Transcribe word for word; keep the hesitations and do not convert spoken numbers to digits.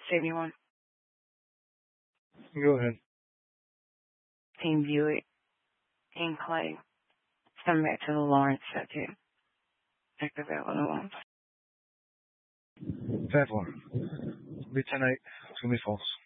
seventy-one. Go ahead. Team Buick and Clay. Coming back to the Lawrence subject. Active Illinois. That one. Be tonight. It's gonna be false.